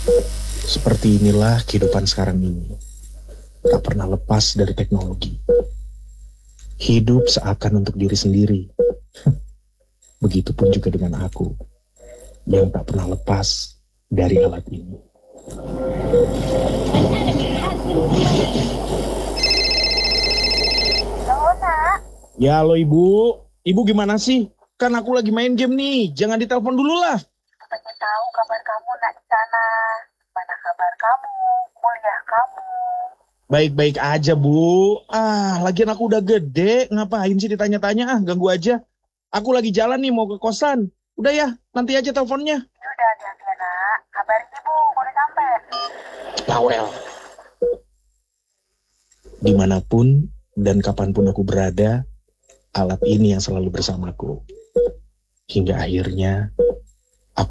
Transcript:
Seperti inilah kehidupan sekarang ini. Tak pernah lepas dari teknologi. Hidup seakan untuk diri sendiri. Begitupun juga dengan aku, yang tak pernah lepas dari alat ini. Halo, Nak. Ya halo ibu, ibu gimana sih? Kan aku lagi main game nih, jangan ditelepon dulu lah. Pengen tahu kabar kamu, Nak, di sana. Mana kabar kamu? Kuliah kamu? Baik-baik aja bu. Lagian aku udah gede, ngapain sih ditanya-tanya, ganggu aja. Aku lagi jalan nih mau ke kosan. Udah ya, nanti aja teleponnya. Ya udah, hati-hati ya, Nak. Kabarin ibu, udah sampai. Bawel. Dimanapun dan kapanpun aku berada, alat ini yang selalu bersamaku. Hingga akhirnya